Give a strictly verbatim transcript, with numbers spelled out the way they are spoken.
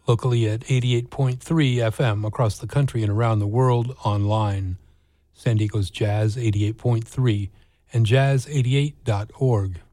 locally at eighty-eight point three F M across the country and around the world online. San Diego's Jazz eighty-eight point three and jazz eighty-eight dot org.